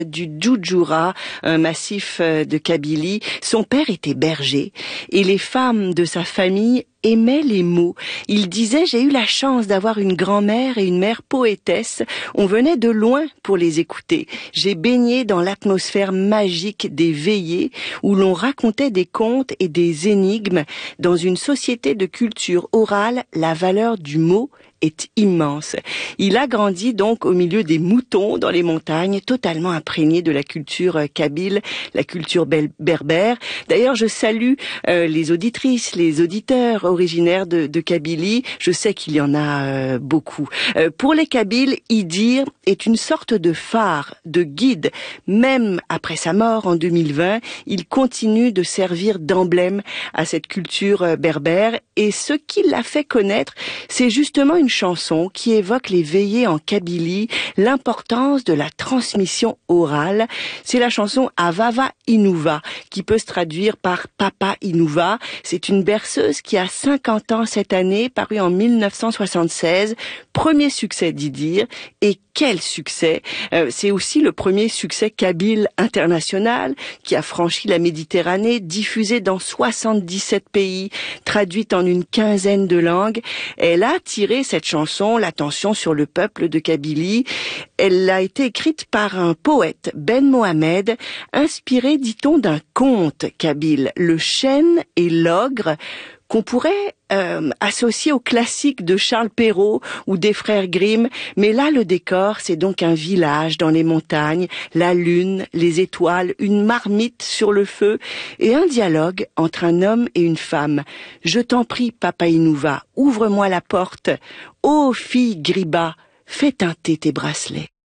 du Djoudjoura, un massif de Kabylie. Son père était berger et les femmes de sa famille aimaient les mots. Il disait: j'ai eu la chance d'avoir une grand-mère et une mère poétesse. On venait de loin pour les écouter. J'ai baigné dans l'atmosphère magique des veillées où l'on racontait des contes et des énigmes. Dans une société de culture orale, la valeur du mot est immense. Il a grandi donc au milieu des moutons dans les montagnes, totalement imprégné de la culture kabyle, la culture berbère. D'ailleurs, je salue les auditrices, les auditeurs originaires de Kabylie. Je sais qu'il y en a beaucoup. Pour les Kabyles, Idir est une sorte de phare, de guide. Même après sa mort en 2020, il continue de servir d'emblème à cette culture berbère. Et ce qui l'a fait connaître, c'est justement une chanson qui évoque les veillées en Kabylie, l'importance de la transmission orale. C'est la chanson Avava Inouva, qui peut se traduire par Papa Inouva. C'est une berceuse qui a 50 ans cette année, parue en 1976. Premier succès d'Idir. Et quel succès! C'est aussi le premier succès kabyle international qui a franchi la Méditerranée, diffusé dans 77 pays, traduite en une quinzaine de langues. Elle a attiré cette chanson l'attention sur le peuple de Kabylie. Elle a été écrite par un poète, Ben Mohamed, inspiré, dit-on, d'un conte kabyle, Le chêne et l'ogre, qu'on pourrait associer au classique de Charles Perrault ou des frères Grimm. Mais là, le décor, c'est donc un village dans les montagnes, la lune, les étoiles, une marmite sur le feu et un dialogue entre un homme et une femme. Je t'en prie, Papa Inouva, ouvre-moi la porte. Ô fille Griba, fais teinter tes bracelets.